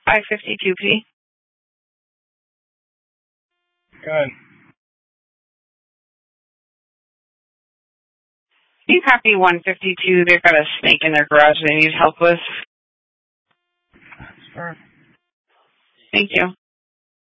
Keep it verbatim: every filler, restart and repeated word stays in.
five fifty-two P. Good. Can you copy one fifty-two? They've got a snake in their garage they need help with. Sure. Thank you.